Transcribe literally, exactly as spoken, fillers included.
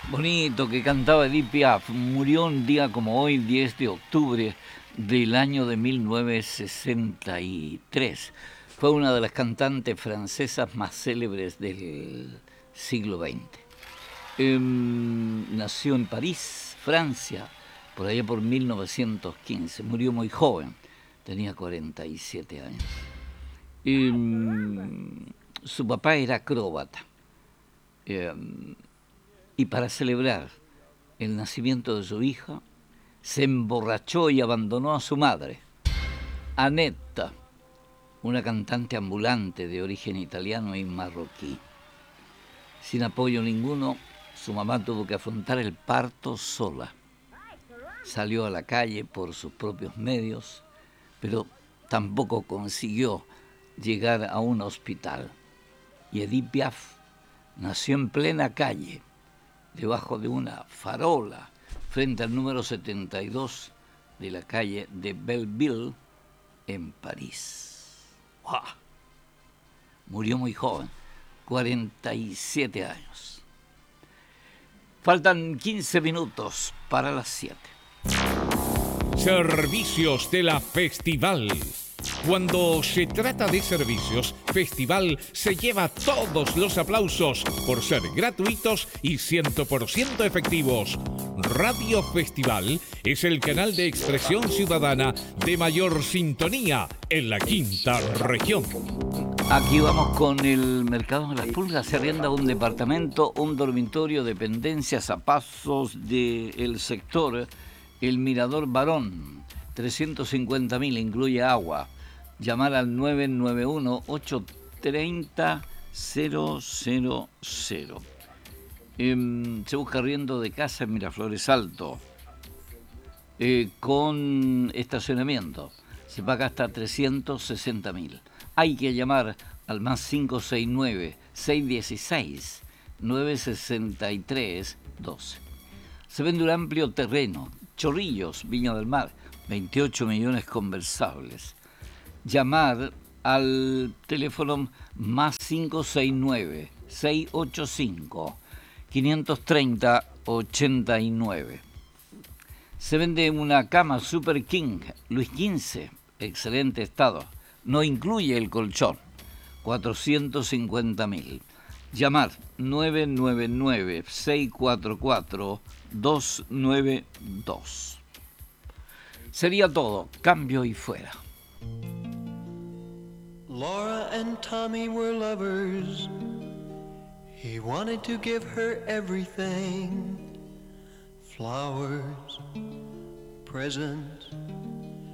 Bonito que cantaba Edith Piaf. Murió un día como hoy, diez de octubre del año de mil novecientos sesenta y tres. Fue una de las cantantes francesas más célebres del siglo veinte. Eh, nació en París, Francia, por allá por mil novecientos quince. Murió muy joven, tenía cuarenta y siete años. Eh, su papá era acróbata. Eh, y para celebrar el nacimiento de su hija, se emborrachó y abandonó a su madre, Annette, una cantante ambulante de origen italiano y marroquí. Sin apoyo ninguno, su mamá tuvo que afrontar el parto sola. Salió a la calle por sus propios medios, pero tampoco consiguió llegar a un hospital. Y Edith Piaf nació en plena calle, debajo de una farola, frente al número setenta y dos de la calle de Belleville, en París. ¡Wow! Murió muy joven, cuarenta y siete años. Faltan quince minutos para las siete. Servicios de la Festival. Cuando se trata de servicios, Festival se lleva todos los aplausos por ser gratuitos y cien por ciento efectivos. Radio Festival es el canal de expresión ciudadana de mayor sintonía en la quinta región. Aquí vamos con el mercado de las pulgas. Se arrienda un departamento, un dormitorio, dependencias a pasos del sector El Mirador Barón. trescientos cincuenta mil, incluye agua. Llamar al nueve nueve uno, ocho tres cero, cero cero cero. Eh, se busca arriendo de casa en Miraflores Alto, eh, con estacionamiento. Se paga hasta trescientos sesenta mil. Hay que llamar al más cinco seis nueve, seis uno seis, nueve seis tres, doce. Se vende un amplio terreno, Chorrillos, Viña del Mar, veintiocho millones conversables. Llamar al teléfono más cinco seis nueve, seis ocho cinco, cinco tres cero, ocho nueve. Se vende una cama Super King Luis quince, excelente estado. No incluye el colchón, cuatrocientos cincuenta mil. Llamar nueve nueve nueve, seis cuatro cuatro, dos nueve dos. Sería todo, cambio y fuera. Laura and Tommy were lovers. He wanted to give her everything. Flowers, presents,